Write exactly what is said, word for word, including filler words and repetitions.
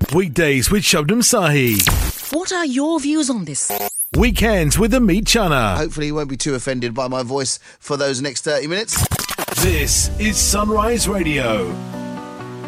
Weekdays with Shabnam Sahi. What are your views on this? Weekends with Amit Chana. Hopefully you won't be too offended by my voice for those next thirty minutes. This is Sunrise Radio.